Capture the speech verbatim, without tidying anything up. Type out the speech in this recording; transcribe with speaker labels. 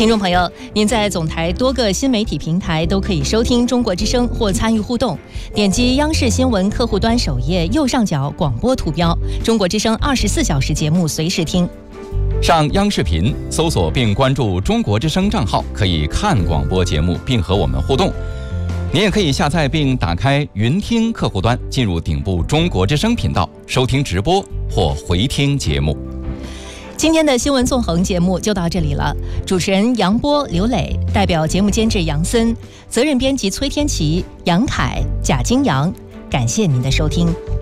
Speaker 1: 听众朋友，您在总台多个新媒体平台都可以收听中国之声或参与互动，点击央视新闻客户端首页右上角广播图标，中国之声二十四小时节目随时听。
Speaker 2: 上央视频搜索并关注中国之声账号，可以看广播节目并和我们互动。您也可以下载并打开云听客户端，进入顶部中国之声频道，收听直播或回听节目。
Speaker 1: 今天的新闻纵横节目就到这里了，主持人杨波、刘磊，代表节目监制杨森，责任编辑崔天琪、杨凯、贾金阳，感谢您的收听。